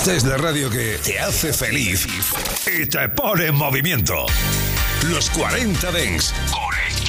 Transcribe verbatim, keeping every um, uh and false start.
Esta es la radio que te hace feliz y te pone en movimiento. Los cuarenta Dance con